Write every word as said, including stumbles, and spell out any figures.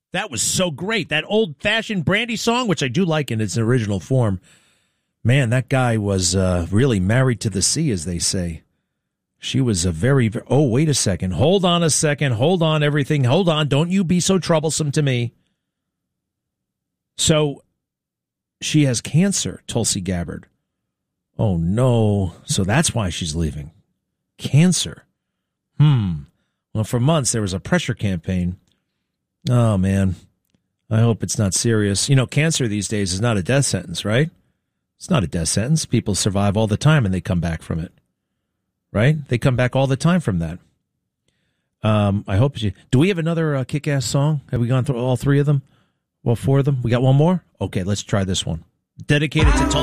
That was so great. That old-fashioned Brandy song, which I do like in its original form. Man, that guy was uh, really married to the sea, as they say. She was a very, very... Oh, wait a second. Hold on a second. Hold on, everything. Hold on. Don't you be so troublesome to me. So, she has cancer, Tulsi Gabbard. Oh, no. So that's why she's leaving. Cancer. Hmm. Well, for months, there was a pressure campaign. Oh, man. I hope it's not serious. You know, cancer these days is not a death sentence, right? It's not a death sentence. People survive all the time and they come back from it, right? They come back all the time from that. Um, I hope you... Do we have another uh, kick-ass song? Have we gone through all three of them? Well, four of them? We got one more? Okay, let's try this one. Dedicated to...